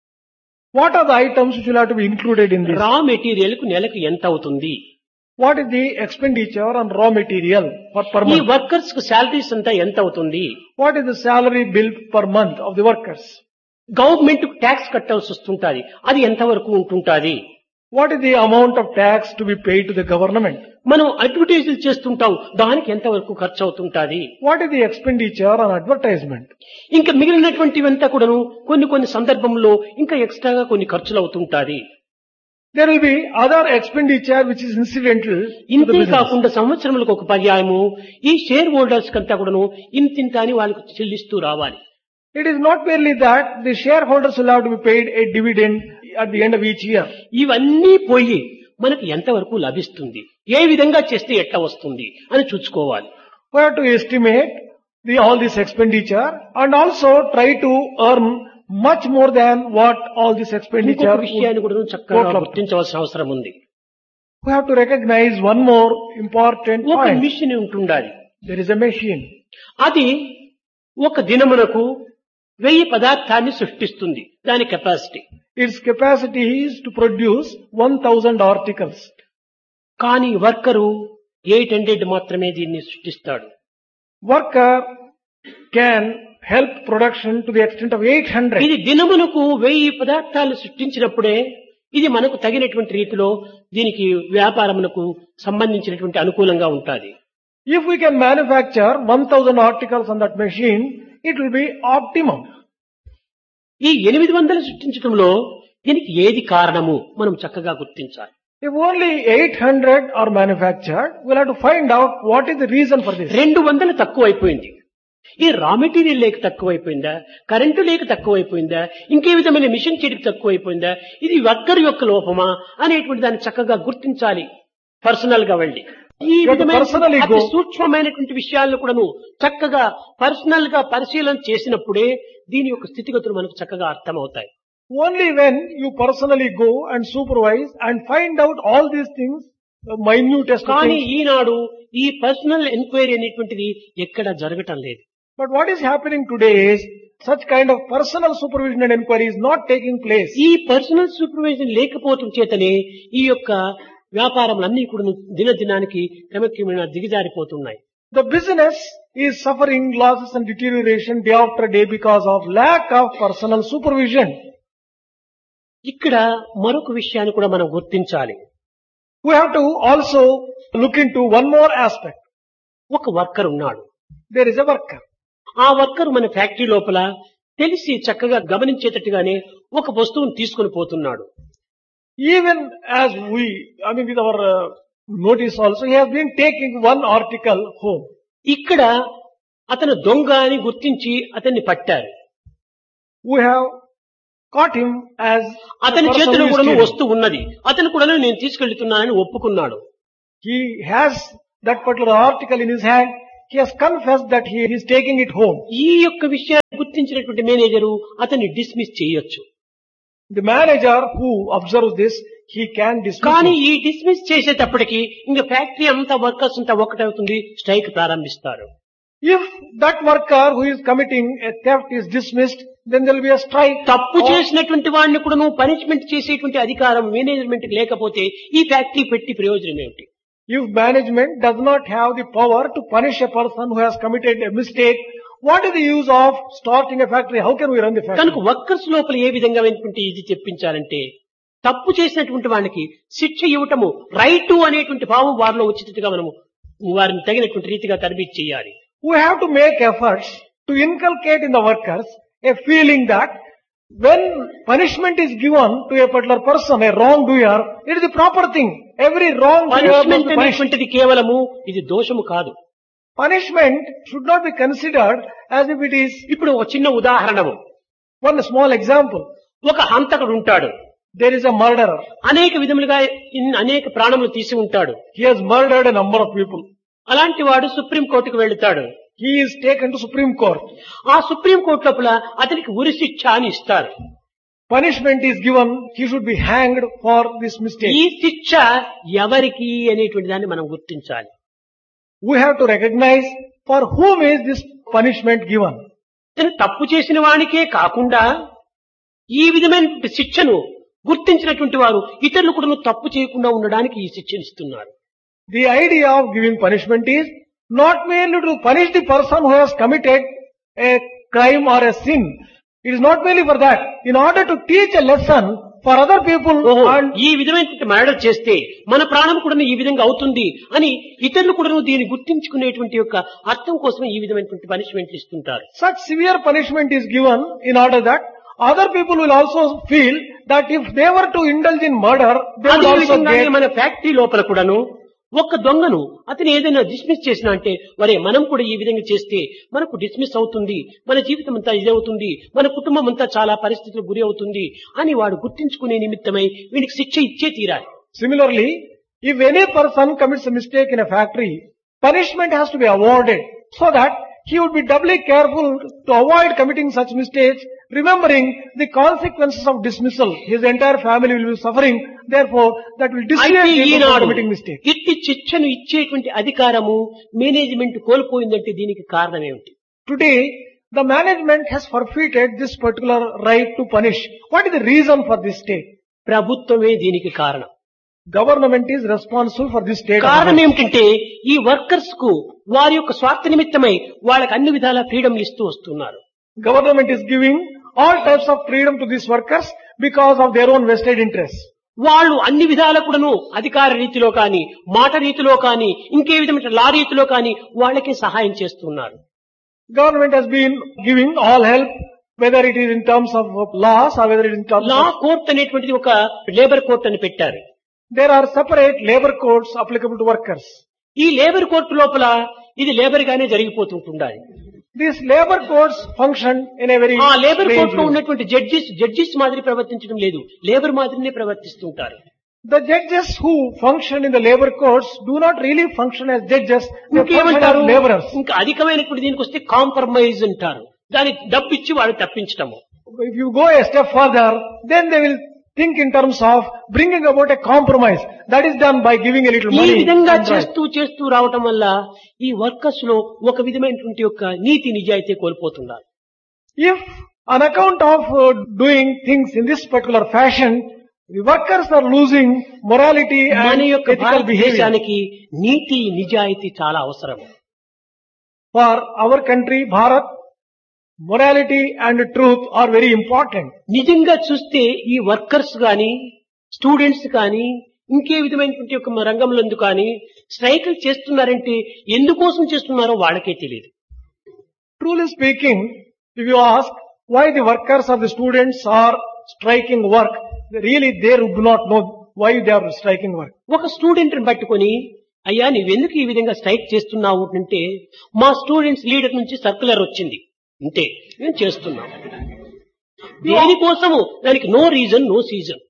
What are the items which will have to be included in this? Raw material కు నెలకు ఎంత అవుతుంది? What is the expenditure on raw material per ఈ month? Workers కు salaries అంతా ఎంత అవుతుంది? What is the salary bill per month of the workers? Government కు ట్యాక్స్ కట్టాల్సి వస్తుంటాది, అది ఎంతవరకు ఉంటుంటాది? What is the amount of tax to be paid to the government? మనం అడ్వర్టైజ్లు చేస్తుంటాం, దానికి ఎంతవరకు ఖర్చు అవుతుంటాది? What is the expenditure on advertisement? ఇంకా మిగిలినటువంటివంతా కూడాను కొన్ని సందర్భంలో ఇంకా ఎక్స్ట్రాగా కొన్ని ఖర్చులు అవుతుంటాది. There will be other expenditure which is incidental to the ఇంతే business. కాకుండా సంవత్సరములకు ఒక పర్యాయము ఈ షేర్ హోల్డర్స్ కంతా కూడాను ఇంతింత అని వాళ్ళకు చెల్లిస్తూ రావాలి. It is not merely that the shareholders will have to be paid a dividend at the end of each year. ఇవన్నీ పోయి మనకు ఎంతవరకు లభిస్తుంది, ఏ విధంగా చేస్తే ఎట్లా వస్తుంది అని చూసుకోవాలి. We have to estimate all this expenditure and also try to earn much more than what all this expenditure ఇంకొక విషయాన్ని కూడా చక్కగా total up to. గుర్తించవలసిన అవసరం ఉంది. We have to recognize one more important ఒక point. మిషన్ ఉంటుండాలి. There is a machine. అది ఒక దినమునకు 1000 పదార్థాన్ని సృష్టిస్తుంది. దాని capacity. Its capacity is to produce 1000 articles. కానీ వర్కరు 800 మాత్రమే దీన్ని సృష్టిస్తాడు. Worker can help production to the extent of 800. ఇది దినమునకు 1000 పదార్థాలు సృష్టించినప్పుడే ఇది మనకు తగినటువంటి రీతిలో దీనికి వ్యాపారమునకు సంబంధించినటువంటి అనుకూలంగా ఉంటుంది. If we can manufacture 1000 articles on that machine, it will be optimum. ఈ 800 సృష్టించడంలో దీనికి ఏది కారణము మనం చక్కగా గుర్తించాలి. If only 800 are manufactured, we'll have to find out what is the reason for this. 200 తక్కువైపోయింది. ఈ రా మెటీరియల్ లేక తక్కువైపోయిందా, కరెంటు లేక తక్కువైపోయిందా, ఇంకే విధమైన మిషన్ చెడికి తక్కువైపోయిందా, ఇది వర్కర్ యొక్క లోపమా అనేటువంటి దాన్ని చక్కగా గుర్తించాలి పర్సనల్ గా వెళ్ళి. ఈ విధమైన అతి సూక్ష్మమైనటువంటి విషయాలను కూడాను చక్కగా పర్సనల్ గా పరిశీలన చేసినప్పుడే దీని యొక్క స్థితిగతులు మనకు చక్కగా అర్థమవుతాయి. Only when you personally go and supervise and find out all these things, the minutest కానీ things. ఈనాడు ఈ పర్సనల్ ఎంక్వైరీ అనేటువంటిది ఎక్కడ జరగటం లేదు. But what is happening today is such kind of personal supervision and inquiry is not taking place. ఈ personal supervision లేకపోవటం చేతనే ఈ యొక్క వ్యాపారములన్నీ కూడా దినదినానికి క్రమక్రమేణా దిగజారిపోతున్నాయి. The business is suffering losses and deterioration day after day because of lack of personal supervision. ఇక్కడ మరొక విషయాన్ని కూడా మనం గుర్తించాలి. We have to also look into one more aspect. ఒక వర్కర్ ఉన్నాడు. There is a worker. ఆ వర్కర్ మన ఫ్యాక్టరీ లోపల తెలిసి చక్కగా గమనించేటట్టుగానే ఒక వస్తువును తీసుకొని పోతున్నాడు. Even as with our notice also, he has been taking one article home. ఇక్కడ అతను దొంగ అని గుర్తించి అతన్ని పట్టారు. We have caught him as అతని the person చేతిలో who is కూడా stealing. వస్తువు ఉన్నది. అతను కూడా నేను తీసుకెళ్తున్నానని ఒప్పుకున్నాడు. He has that particular article in his hand. He has confessed that he is taking it home. ఈ యొక్క విషయాన్ని గుర్తించినటువంటి మేనేజరు అతన్ని డిస్మిస్ చేయొచ్చు. The manager who observes this, he can dismiss కానీ him. ఈ డిస్మిస్ చేసేటప్పటికి ఇంకా ఫ్యాక్టరీ అంతా వర్కర్స్ అంతా ఒకటవుతుంది, స్ట్రైక్ ప్రారంభిస్తారు. If that worker who is committing a theft is dismissed, then there will be a strike. తప్పు చేసినటువంటి వాడిని కూడా నువ్వు పనిష్మెంట్ చేసేటువంటి అధికారం మేనేజ్మెంట్ లేకపోతే ఈ ఫ్యాక్టరీ పెట్టి ప్రయోజనం ఏమిటి? If management does not have the power to punish a person who has committed a mistake, what is the use of starting a factory? How can we run the కనుక factory? Workers లోపల ఏ విధంగా ఇది చెప్పించాలంటే తప్పు చేసినటువంటి వానికి శిక్ష ఇవ్వటము right అనేటువంటి భావం వారిలో వచ్చేట్టుగా మనము వారిని తగినటువంటి రీతిగా తరబీదు చేయాలి. We have to make efforts to inculcate in the workers a feeling that when punishment is given to a particular person, a wrongdoer, it is the proper thing. Every wrongdoer must punishment be punished. అనేటువంటిది కేవలము ఇది దోషము కాదు. Punishment should not be considered as if it is ఇప్పుడు ఒక చిన్న ఉదాహరణము, one small example. ఒక హంతకుడు ఉంటాడు, There is a murderer. అనేక విధములుగా అనేక ప్రాణములు తీసి ఉంటాడు. He has murdered a number of people. అలాంటి వాడు సుప్రీం కోర్టుకు వెళుతాడు. He is taken to Supreme Court. ఆ సుప్రీం కోర్టు లోపల అతనికి ఉరి శిక్ష అని ఇస్తారు. Punishment is given. He should be hanged for this mistake. ఈ శిక్ష ఎవరికి అనేటువంటి దాన్ని మనం గుర్తించాలి. We have to recognize for whom is this punishment given. తను తప్పు చేసిన వానికే కాకుండా ఈ విధమైన శిక్షను గుర్తించినటువంటి వారు ఇతరులు కూడా తప్పు చేయకుండా ఉండడానికి ఈ శిక్షను ఇస్తున్నారు. The idea of giving punishment is not merely to punish the person who has committed a crime or a sin. It is not merely for that. In order to teach a lesson for other people and ఈ విధమైన murder చేస్తే మన ప్రాణం కూడా ఈ విధంగా అవుతుంది అని ఇతరులు కూడా దీన్ని గుర్తించుకునేటువంటి యొక్క అర్థం కోసం ఈ విధమైనటువంటి పనిష్మెంట్లు ఇస్తుంటారు. such severe punishment is given in order that other people will also feel that if they were to indulge in murder, they will అదే also విధంగానే get. మన ఫ్యాక్టరీ లోపల కూడాను ఒక్క దొంగను అతను ఏదైనా డిస్మిస్ చేసినా అంటే వరే మనం కూడా ఈ విధంగా చేస్తే మనకు డిస్మిస్ అవుతుంది, మన జీవితం అంతా ఇదవుతుంది, మన కుటుంబం అంతా చాలా పరిస్థితులకు గురి అవుతుంది అని వాడు గుర్తించుకునే నిమిత్తమై వీనికి శిక్ష ఇచ్చే తీరాలి. Similarly, if any person commits a mistake in a factory, punishment has to be awarded so that he would be doubly careful to avoid committing such mistakes, remembering the consequences of dismissal. His entire family will be suffering. Therefore, that will dissuade అయితే him from Eenadu committing mistakes. ఇట్టి శిక్షను ఇచ్చేటువంటి అధికారము management కోల్పోయిందంటే దీనికి కారణం ఏమిటి? Today, the management has forfeited this particular right to punish. What is the reason for this state? ప్రభుత్వమే దీనికి కారణం. Government is responsible for this state. of కారణం affairs. ఏమిటంటే ఈ వర్కర్స్ కు వారి యొక్క స్వార్థ నిమిత్తమై వాళ్ళకి అన్ని విధాల ఫ్రీడమ్ ఇస్తూ వస్తున్నారు. Government is giving all types of freedom to these workers because of their own vested interests. వాళ్ళు అన్ని విధాల కూడాను అధికార రీతిలో కానీ మాట రీతిలో కానీ ఇంకే విధమైన లా రీతిలో కానీ వాళ్ళకే సహాయం చేస్తున్నారు. Government has been giving all help, whether it is in terms of laws or whether it is in terms law of. Court అనేటువంటిది ఒక లేబర్ కోర్ట్ అని పెట్టారు. There are separate labor codes applicable to workers. ఈ labour court లోపల ఇది labour గానే జరిగిపోతుంటుండాలి. These labor codes function in a very ఆ labour strange court లో way. ఉన్నటువంటి జడ్జిస్ మాదిరి ప్రవర్తించడం లేదు, labour మాదిరినే ప్రవర్తిస్తుంటారు. The judges who function in the labor courts do not really function as judges. They function ఇంకేమంటారు, as laborers. ఇంకా అధికమైనటువంటి దీనికి వస్తే కాంప్రమైజ్ అంటారు. దానికి డబ్బు ఇచ్చి వాళ్ళు తప్పించటము. If you go a step further, then they will think in terms of bringing about a compromise. That is done by giving a little ఈ money. విధంగా and bribe. చేస్తూ రావటం వల్ల ఈ వర్కర్స్ లో ఒక విధమైనటువంటి యొక్క నీతి నిజాయితీ కోల్పోతున్నారు. If on account of doing things in this particular fashion, the workers are losing morality మన and యొక్క ethical behavior. భారతదేశానికి నీతి నిజాయితీ చాలా అవసరం. For our country, Bharat, morality and truth are very important. నిజంగా చూస్తే ఈ వర్కర్స్ గాని స్టూడెంట్స్ కానీ ఇంకే విధమైనటువంటి ఒక రంగంలో కానీ స్ట్రైకులు చేస్తున్నారంటే ఎందుకోసం చేస్తున్నారో వాళ్ళకే తెలియదు. Truly speaking, if you ask why the workers or the students are striking work, really they would not know why they are striking work. ఒక స్టూడెంట్ ని పట్టుకొని అయ్యా నువ్వెందుకు ఈ విధంగా స్ట్రైక్ చేస్తున్నావు అంటే మా స్టూడెంట్స్ లీడర్ నుంచి సర్కులర్ వచ్చింది అంటే నేను చేస్తున్నాం. దేనికోసము? దానికి no reason no season.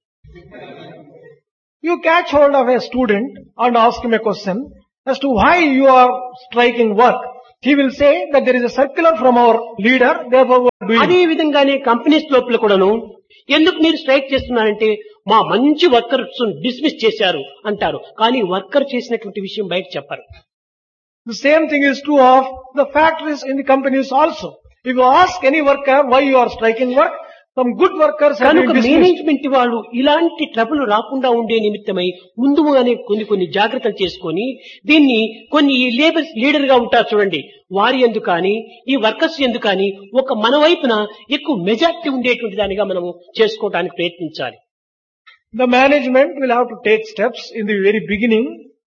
You catch hold of a student and ask him a question as to why you are striking work. He will say that there is a circular from our leader, therefore we are doing అదే it. విధంగానే companies లోపల కూడాను ఎందుకు మీరు strike చేస్తున్నారంటే మా మంచి workers dismiss చేశారు అంటారు, కానీ వర్కర్ చేసినటువంటి విషయం బయట చెప్పరు. The same thing is true of the factories in the companies also. If you ask any worker why you are striking work, some good workers have కనుక been dismissed. మేనేజ్మెంట్ వాళ్ళు ఇలాంటి ట్రబుల్ రాకుండా ఉండే నిమిత్తమై ముందుగానే కొన్ని జాగ్రత్తలు చేసుకొని దీన్ని కొన్ని ఈ లేబర్స్ లీడర్ గా ఉంటారు చూడండి, వారి ఎందుకు కానీ ఈ వర్కర్స్ ఎందుకు కానీ ఒక మన వైపున ఎక్కువ మెజారిటీ ఉండేటువంటి దానిగా మనము చేసుకోవడానికి ప్రయత్నించాలి. The management will have to take steps in the very beginning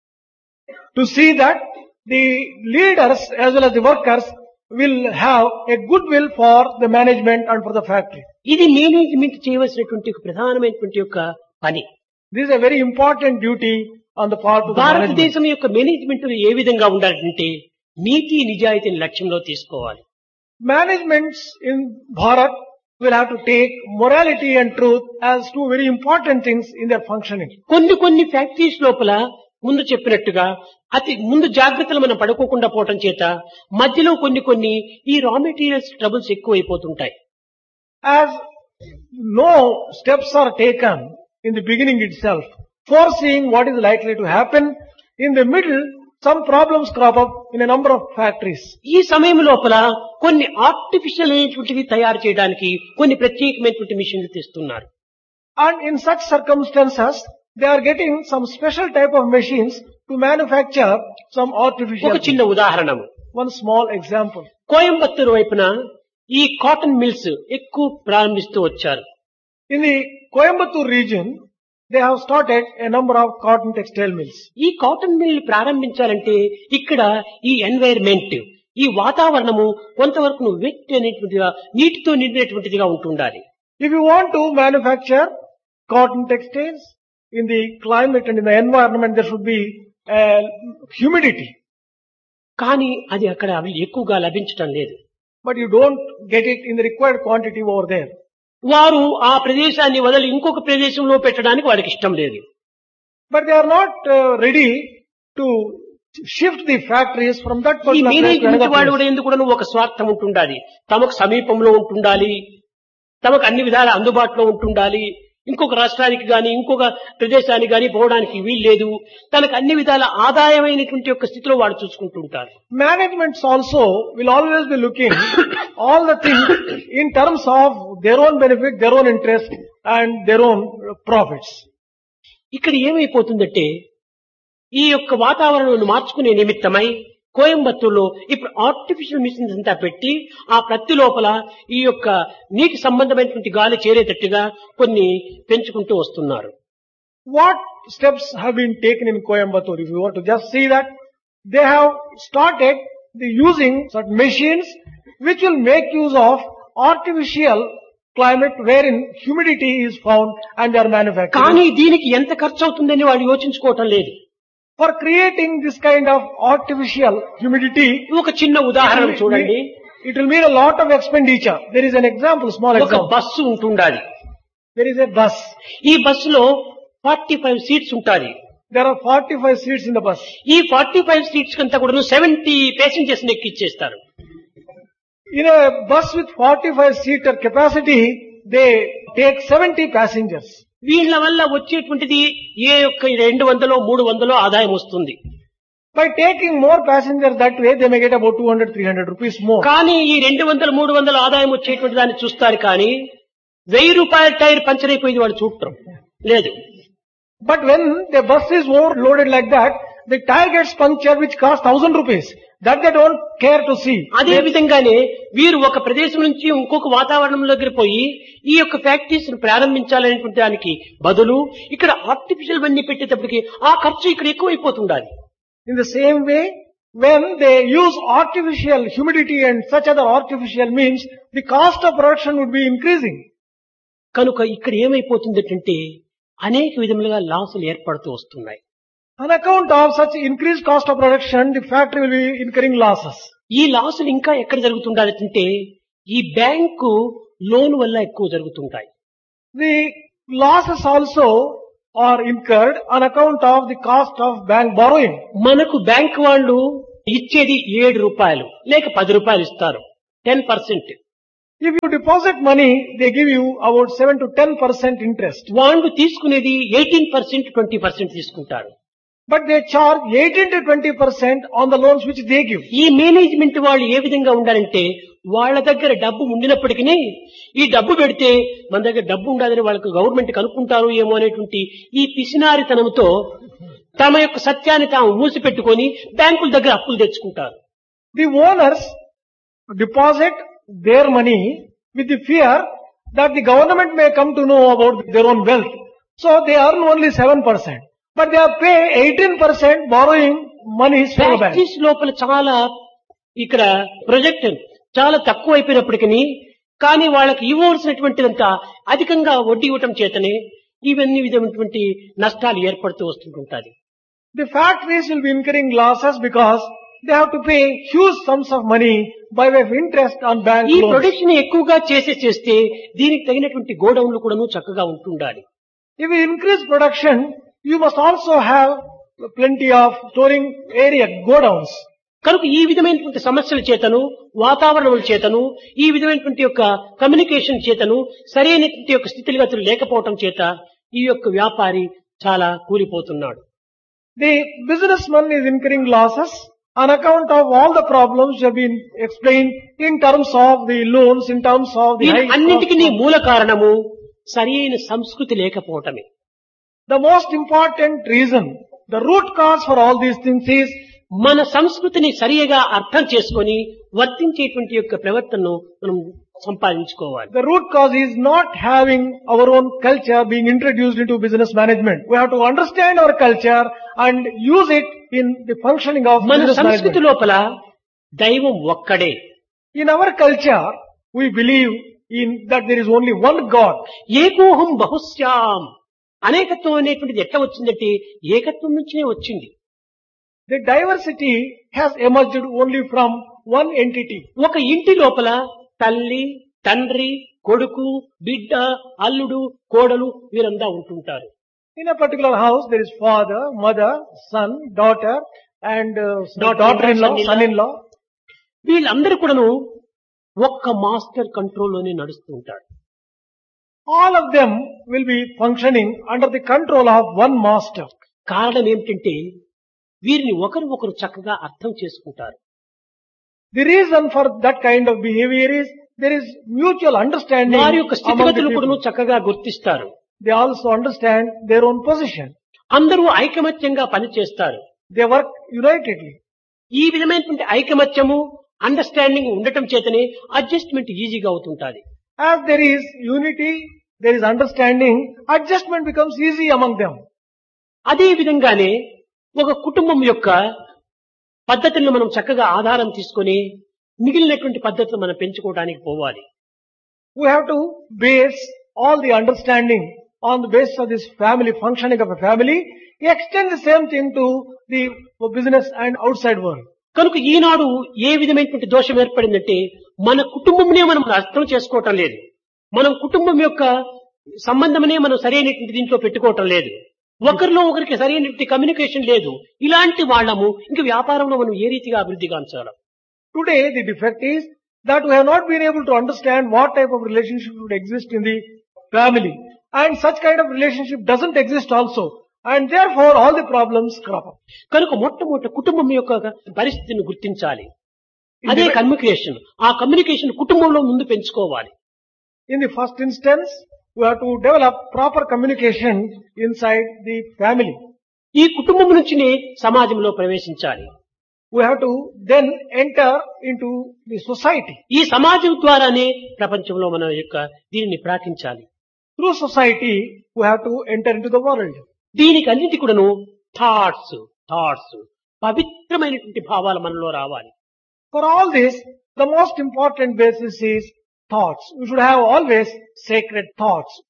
to see that the leaders as well as the workers will have a goodwill for the management and for the factory. ఇది management చేయవలసినటువంటి ఒక ప్రధానమైనటువంటి యొక్క పని. This is a very important duty on the part of the management. భారతదేశం యొక్క management ఏ విధంగా ఉండాలంటే నీతి నిజాయితీని లక్ష్యంలో తీసుకోవాలి. Managements in Bharat will have to take morality and truth as two very important things in their functioning. కొన్ని factories లోపల ముందు చెప్పినట్టుగా అతి ముందు జాగ్రత్తలు మనం పడుకోకుండా పోవటం చేత మధ్యలో కొన్ని ఈ రా materials troubles ఎక్కువైపోతుంటాయి. As no steps are taken in the beginning itself, foreseeing what is likely to happen, in the middle some problems crop up in a number of factories. ఈ సమయం లోపల కొన్ని ఆర్టిఫిషియల్ అయినటువంటివి తయారు చేయడానికి కొన్ని ప్రత్యేకమైనటువంటి మిషన్లు తెస్తున్నారు. And in such circumstances, they are getting some special type of machines to manufacture some artificial. ఒక చిన్న ఉదాహరణము, One small example. కోయంబత్తూరు వైపున ఈ కాటన్ మిల్స్ ఎక్కువ ప్రారంభిస్తూ వచ్చారు. In the Coimbatore region, they have started a number of cotton textile mills. ఈ cotton mill ప్రారంభించాలంటే ఇక్కడ ఈ ఎన్వైర్మెంట్ ఈ వాతావరణము కొంతవరకు వెట్ అనేటువంటిదిగా నీటితో నిండినటువంటిదిగా ఉంటుండాలి. If you want to manufacture cotton textiles in the climate and in the environment, there should be humidity. కానీ అది అక్కడ ఎక్కువగా లభించటం లేదు. But you don't get it in the required quantity over there. వారు ఆ ప్రదేశాన్ని వదిలి ఇంకొక ప్రదేశంలో పెట్టడానికి వారికి ఇష్టం లేదు. But they are not ready to shift the factories from that ఈ particular place to management another వాడు place. కూడా ఎందుకు కూడా ఒక స్వార్థం ఉంటుండాలి, తమకు సమీపంలో ఉంటుండాలి, తమకు అన్ని విధాల అందుబాటులో ఉంటుండాలి, ఇంకొక రాష్ట్రానికి గాని ఇంకొక ప్రదేశానికి గాని పోవడానికి వీల్లేదు, తనకు అన్ని విధాల ఆదాయమైనటువంటి యొక్క స్థితిలో వాడు చూసుకుంటుంటారు. Managements also will always be looking all the things in terms of their own benefit, their own interest and their own profits. ఇక్కడ ఏమైపోతుందంటే ఈ యొక్క వాతావరణాన్ని మార్చుకునే నిమిత్తమై కోయంబత్తూరులో ఇప్పుడు ఆర్టిఫిషియల్ మిషన్స్ అంతా పెట్టి ఆ ప్రతి లోపల ఈ యొక్క నీటి సంబంధమైనటువంటి గాలి చేరేటట్టుగా కొన్ని పెంచుకుంటూ వస్తున్నారు. What steps have been taken in Coimbatore? If you want to just see that, they have started using certain machines which will make use of artificial climate wherein humidity is found and they are manufactured. కానీ దీనికి ఎంత ఖర్చు అవుతుందని వాళ్ళు యోచించుకోవటం లేదు. For creating this kind of artificial humidity, ఒక చిన్న ఉదాహరణ చూడండి. it will mean a lot of expenditure. There is an example, small ఒక example. బస్సు ఉంటుండాలి. There is a bus. ఈ బస్సులో 45 సీట్స్ ఉంటాయి. There are 45 seats in the bus. ఈ 45 సీట్స్ కంతా కూడా 70 passengers ఎక్కిచ్చేస్తారు. In a bus with 45 seater capacity, they take 70 passengers. వీళ్ళ వల్ల వచ్చేటువంటిది ఏ యొక్క 200 300 ఆదాయం వస్తుంది. By taking more passengers that way, they may get about 200-300 rupees more. కానీ ఈ 200 300 ఆదాయం వచ్చేటువంటి దాన్ని చూస్తారు, కానీ 1000 రూపాయల టైర్ పంచర్ అయిపోయింది వాళ్ళు చూడటం లేదు. But when the bus is overloaded like that, the tire gets punctured which costs 1000 rupees. That they don't care to see. అదే విధంగానే వీరు ఒక ప్రదేశం నుంచి ఇంకొక వాతావరణం దగ్గర పోయి ఈ యొక్క ఫ్యాక్టరీస్ ప్రారంభించాలనేటువంటి దానికి బదులు ఇక్కడ ఆర్టిఫిషియల్ అన్ని పెట్టేటప్పటికి ఆ ఖర్చు ఇక్కడ ఎక్కువైపోతుండాలి. In the same way, when they use artificial humidity and such other artificial means, the cost of production would be increasing. కనుక ఇక్కడ ఏమైపోతుంది అంటే అనేక విధములుగా లాసులు ఏర్పడుతూ వస్తున్నాయి. On account of such increased cost of production, the factory will be incurring losses. ఈ లాసులు ఇంకా ఎక్కడ జరుగుతుంటాయంటే ఈ బ్యాంకు లోన్ వల్ల ఎక్కువ జరుగుతుంటాయి. The losses also are incurred on account of the cost of bank borrowing. మనకు బ్యాంక్ వాళ్ళు ఇచ్చేది 7 రూపాయలు లేక 10 రూపాయలు ఇస్తారు, 10%. If you deposit money, they give you about 7 to 10% interest. వాళ్ళు తీసుకునేది 18%, 20% తీసుకుంటారు. But they charge 18 to 20% on the loans which they give. ఈ మేనేజ్మెంట్ వాళ్ళు ఏ విధంగా ఉండాలంటే వాళ్ళ దగ్గర డబ్బు ఉండినప్పటికీ ఈ డబ్బు పెడితే మన దగ్గర డబ్బు ఉండాలని వాళ్ళకు గవర్నమెంట్ కనుక్కుంటారు ఏమో అనేటువంటి ఈ పిసినారితనంతో తమ యొక్క సత్యాన్ని తాము మూసిపెట్టుకొని బ్యాంకుల దగ్గర అప్పులు తెచ్చుకుంటారు. The owners deposit their money with the fear that the government may come to know about their own wealth. So they earn only 7%. But they are pay 18% borrowing money from the bank. Practice లోపల చాలా ఇక్కడ project చాలా తక్కువ అయిపోయినప్పటికీ కానీ వాళ్ళకి ఇవ్వవలసినటువంటిదంతా అధికంగా వడ్డీ ఇవ్వటం చేతనే ఇవన్నీ విధమైనటువంటి నష్టాలు ఏర్పడుతూ వస్తుంటుంది. The factories will be incurring losses because they have to pay huge sums of money by way of interest on bank ఈ loans. ప్రొడక్షన్ ఎక్కువగా చేస్తే దీనికి తగినటువంటి గోడౌన్లు కూడాను చక్కగా ఉంటుండాలి. If you increase production, you must also have plenty of storing area, godowns. కనుక ఈ విధమైనటువంటి సమస్యల చేతను వాతావరణముల చేతను ఈ విధమైనటువంటి యొక్క కమ్యూనికేషన్ చేతను సరైనటువంటి యొక్క స్థితిగతులు లేకపోవటం చేత ఈ యొక్క వ్యాపారి చాలా కూలిపోతున్నాడు. The businessman is incurring losses on account of all the problems which have been explained in terms of the loans, in terms of the high అన్నింటికి cost. మూల కారణము సరైన సంస్కృతి లేకపోవటమే. The most important reason, the root cause for all these things is మన సంస్కృతిని సరిగా అర్థం చేసుకొని వర్తించేటువంటి యొక్క ప్రవర్తనను మనం సంపాదించుకోవాలి. the root cause is not having our own culture being introduced into business management. We have to understand our culture and use it in the functioning of మన business సంస్కృతి management. లోపల దైవం ఒక్కడే. In our culture, we believe in that there is only one God. ఏకోహం బహుశ్యాం అనేకత్వం అనేటువంటిది ఎట్లా వచ్చిందంటే ఏకత్వం నుంచినే వచ్చింది. The diversity has emerged only from one entity. ఒక ఇంటి లోపల తల్లి, తండ్రి, కొడుకు, బిడ్డ, అల్లుడు, కోడలు వీరంతా ఉంటుంటారు. In a particular house, there is father, mother, son, daughter, and daughter-in-law, son-in-law. వీళ్ళందరూ కూడాను ఒక్క మాస్టర్ కంట్రోల్లోనే నడుస్తూ ఉంటారు. All of them will be functioning under the control of one master. కారణం ఏమిటంటే వీరిని ఒకరు చక్కగా అర్థం చేసుకుంటారు. The reason for that kind of behavior is there is mutual understanding వారి యొక్క among the స్థితిగతులు కూడాను people. చక్కగా గుర్తిస్తారు. They also understand their own position. అందరూ ఐకమత్యంగా పనిచేస్తారు. They work unitedly. ఈ విధమైనటువంటి ఐకమత్యము అండర్స్టాండింగ్ ఉండటం చేతనే అడ్జస్ట్మెంట్ ఈజీగా అవుతుంటాది. As there is unity, there is understanding, adjustment becomes easy among them. అదే విధంగానే ఒక కుటుంబం యొక్క పద్ధతులను మనం చక్కగా ఆధారం తీసుకొని మిగిలినటువంటి పద్ధతులు మనం పెంచుకోవడానికి పోవాలి. We have to base all the understanding on the basis of this family, functioning of a family, extend the same thing to the business and outside world. కనుక ఈనాడు ఏ విధమైనటువంటి దోషం ఏర్పడిందంటే మన కుటుంబంనే మనం అర్థం చేసుకోవటం లేదు. మనం కుటుంబం యొక్క సంబంధమనే మనం సరైనటువంటి దీంట్లో పెట్టుకోవటం లేదు. ఒకరిలో ఒకరికి సరైనటువంటి కమ్యూనికేషన్ లేదు. ఇలాంటి వాళ్ళము ఇంక వ్యాపారంలో మనం ఏ రీతిగా అభివృద్ధి గాంచాలి? Today the defect is that we have not been able to understand what type of relationship would exist in the family, and such kind of relationship doesn't exist also, and therefore all the problems crop up. కనుక మొట్టమొదటి కుటుంబం యొక్క పరిస్థితిని గుర్తించాలి. అదే communication. ఆ communication కుటుంబంలో ముందు పెంచుకోవాలి. In the first instance, we have to develop proper communication inside the family. ఈ కుటుంబం నుంచినే సమాజంలో ప్రవేశించాలి. We have to then enter into the society. ఈ సమాజం ద్వారానే ప్రపంచంలో మన యొక్క దీనిని ప్రాకించాలి. Through society, we have to enter into the world. దీనికి అన్నిటి కూడాను థాట్స్ పవిత్రమైనటువంటి భావాలు మనలో రావాలి. For all this, the most important basis is thoughts. We should have always sacred thoughts.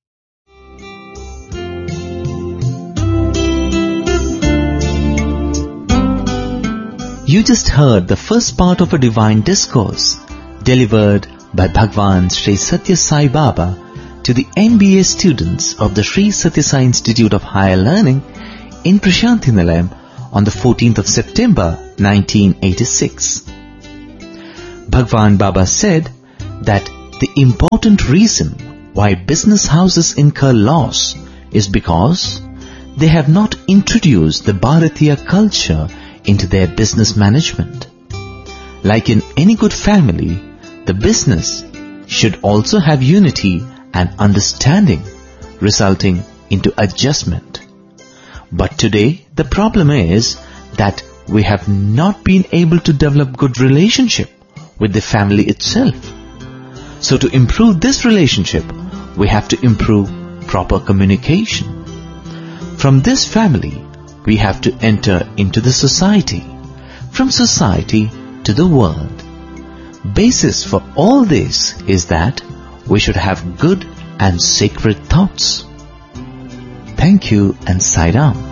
You just heard the first part of a divine discourse delivered by Bhagwan Sri Satya Sai Baba to the MBA students of the Sri Satya Sai Institute of Higher Learning in Prashanthi Nilayam on the 14th of September 1986. Bhagwan Baba said that the important reason why business houses incur loss is because they have not introduced the Bharatiya culture into their business management. Like in any good family, the business should also have unity and understanding, resulting into adjustment. But today, the problem is that we have not been able to develop good relationship with the family itself. So to improve this relationship, we have to improve proper communication. From this family, we have to enter into the society. From society to the world. Basis for all this is that we should have good and sacred thoughts. Thank you and Sai Ram.